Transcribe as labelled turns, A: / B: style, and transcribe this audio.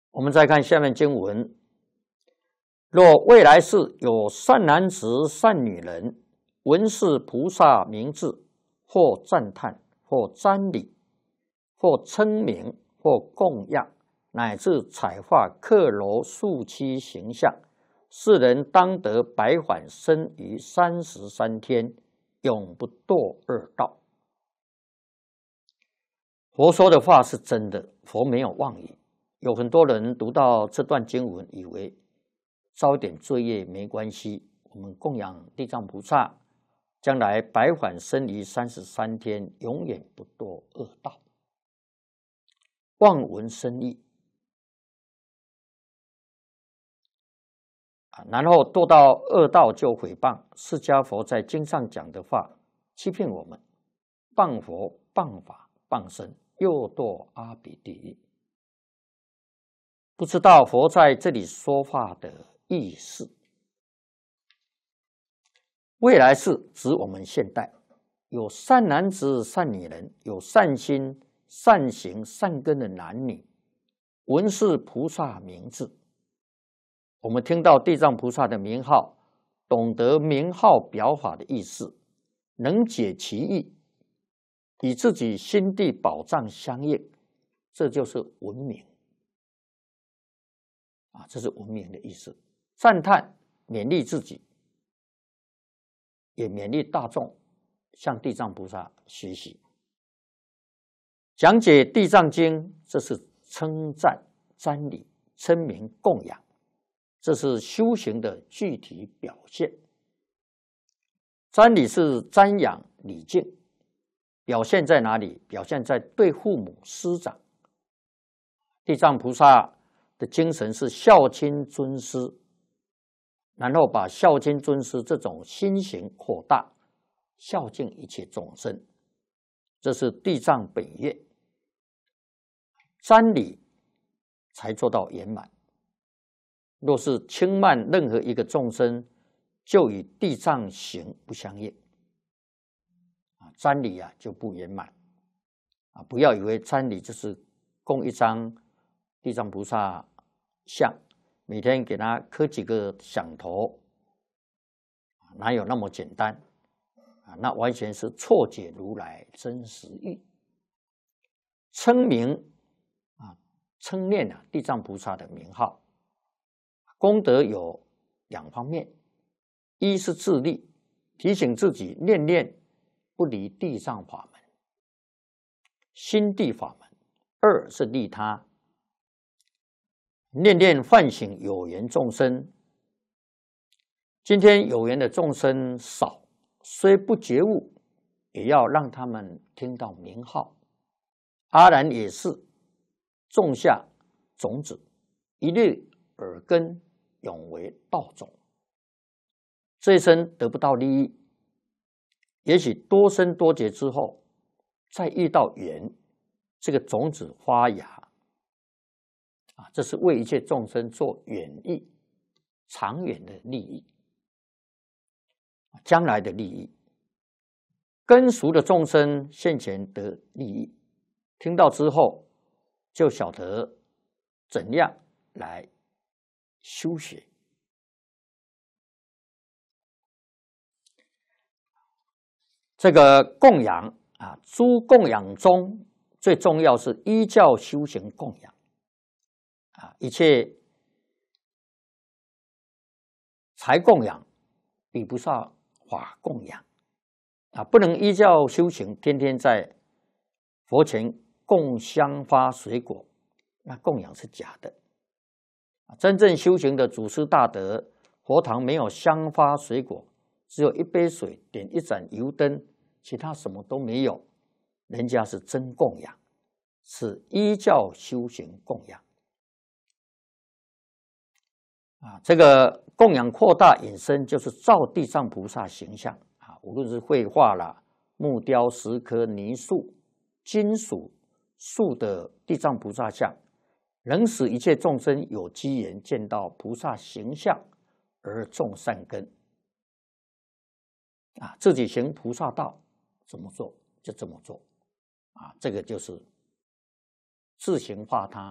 A: 我们再看下面经文：若未来世有善男子、善女人，闻是菩萨名字，或赞叹，或瞻礼，或称名，或供养，乃至彩画刻鞆塑漆形象，是人当得百返生于33天，永不堕恶道。佛说的话是真的，佛没有妄语。有很多人读到这段经文，以为遭点罪业没关系，我们供养地藏菩萨，将来百返生于33天，永远不堕恶道。望文生义然后堕到恶道就毁谤释迦佛在经上讲的话，欺骗我们，谤佛、谤法、谤僧，又堕阿鼻地狱。不知道佛在这里说话的意思。未来世指我们现代，有善男子、善女人，有善心、善行、善根的男女，闻是菩萨名字。我们听到地藏菩萨的名号，懂得名号表法的意思，能解其意，与自己心地宝藏相应，这就是文明这是文明的意思。赞叹，勉励自己，也勉励大众向地藏菩萨学习。讲解地藏经，这是称赞、瞻礼、称名、供养，这是修行的具体表现。瞻礼是瞻仰礼敬，表现在哪里？表现在对父母师长。地藏菩萨的精神是孝亲尊师，然后把孝亲尊师这种心行扩大，孝敬一切众生，这是地藏本愿。瞻礼才做到圆满。若是轻慢任何一个众生，就与地藏行不相应瞻礼就不圆满不要以为瞻礼就是供一张地藏菩萨像，每天给他磕几个响头，哪有那么简单那完全是错解如来真实意。称名称念地藏菩萨的名号，功德有2方面：一是自利，提醒自己念念不离地藏法门、心地法门；二是利他，念念唤醒有缘众生。今天有缘的众生少，虽不觉悟，也要让他们听到名号。阿难也是种下种子，一粒耳根，永为道种。这一生得不到利益，也许多生多劫之后，再遇到缘，这个种子发芽这是为一切众生做远益、长远的利益，将来的利益。根熟的众生现前得利益，听到之后就晓得怎样来修学。这个供养诸供养中最重要是依教修行供养一切财供养比不上法供养不能依教修行，天天在佛前供香花水果，那供养是假的真正修行的祖师大德，佛堂没有香花水果，只有一杯水，点一盏油灯，其他什么都没有，人家是真供养，是依教修行供养这个供养扩大引申，就是照地藏菩萨形象无论是绘画啦、木雕、石刻、泥塑、金属塑的地藏菩萨像，能使一切众生有机缘见到菩萨形象而种善根自己行菩萨道，怎么做就这么做这个就是自行化他。